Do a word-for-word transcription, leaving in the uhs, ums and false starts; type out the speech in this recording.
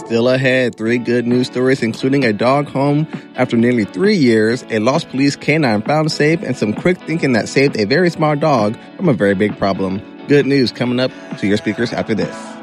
Still ahead, three good news stories, including a dog home after nearly three years, a lost police canine found safe, and some quick thinking that saved a very small dog from a very big problem. Good news coming up to your speakers after this.